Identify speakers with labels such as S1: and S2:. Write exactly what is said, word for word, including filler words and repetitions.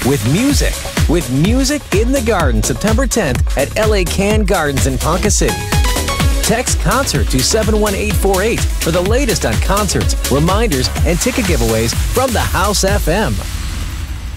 S1: with music. With Music in the Garden, September tenth at L A Can Gardens in Ponca City. Text CONCERT to seven one eight four eight for the latest on concerts, reminders, and ticket giveaways from the House F M.